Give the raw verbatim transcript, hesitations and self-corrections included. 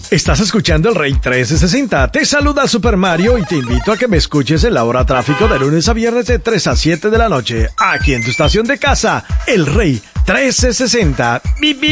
Estás escuchando el Rey trescientos sesenta. Te saluda Super Mario y te invito a que me escuches en la hora tráfico de lunes a viernes de tres a siete de la noche. Aquí en tu estación de casa, el Rey trescientos sesenta. ¡Bip, bip!